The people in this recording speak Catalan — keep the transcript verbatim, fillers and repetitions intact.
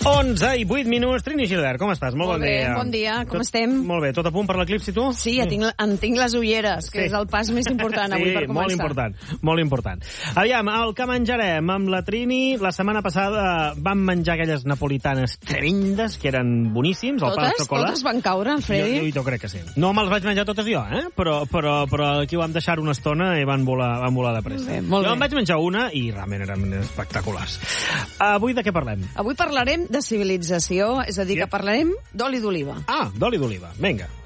onze i vuit minuts. Trini Gilbert, com estàs? Molt, Molt bon bé, dia. bon dia, com tot, estem? Molt bé, tot a punt per l'eclipsi, tu? Sí, ja tinc, en tinc les ulleres, que Sí. és el pas més important avui sí, per començar. molt important, molt important. Aviam, el que menjarem amb la Trini, la setmana passada vam menjar aquelles napolitanes tremendes, que eren boníssims, el pa de Totes? xocolata. Totes van caure, Jo, Freddy? jo, jo crec que sí. No me'ls vaig menjar totes jo, eh? Però, però, però aquí ho vam deixar una estona i van volar, van volar de pressa. Molt bé, molt jo bé. em vaig menjar una i realment eren espectaculars. Avui de què parlem? Avui parlarem de civilització, és a dir, Ja. que parlarem d'oli d'oliva. Ah, d'oli d'oliva. Vinga.